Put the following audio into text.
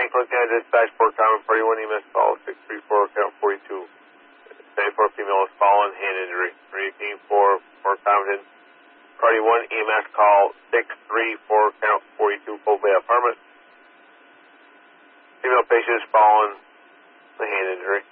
Clinton dispatch Port Common, party 1 EMS call 634, count 42. 94 female is fallen, hand injury. 318 for Port Common, party 1 EMS call 634, count 42, Full Bay Apartment. Female patient is fallen, the hand injury.